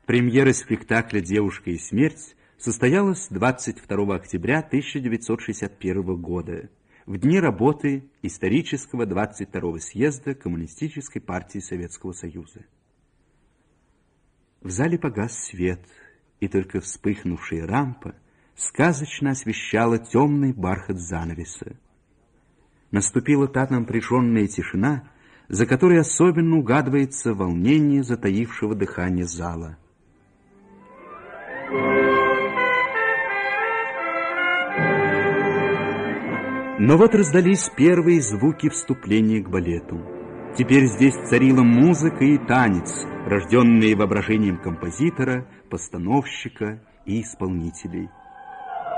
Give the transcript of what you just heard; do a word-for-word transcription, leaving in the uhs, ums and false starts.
Премьера спектакля «Девушка и смерть» состоялась двадцать второго октября тысяча девятьсот шестьдесят первого года, в дни работы исторического двадцать второго съезда Коммунистической партии Советского Союза. В зале погас свет, и только вспыхнувшая рампа сказочно освещала темный бархат занавеса. Наступила та напряженная тишина, за которой особенно угадывается волнение затаившего дыхание зала. Но вот раздались первые звуки вступления к балету. Теперь здесь царила музыка и танец, рожденные воображением композитора, постановщика и исполнителей.